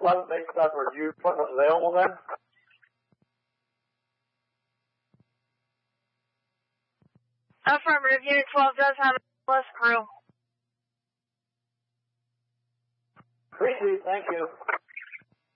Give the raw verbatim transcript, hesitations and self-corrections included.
eleven base customer, do you put available then? Affirmative, Unit twelve does have a plus crew. Appreciate it, thank you.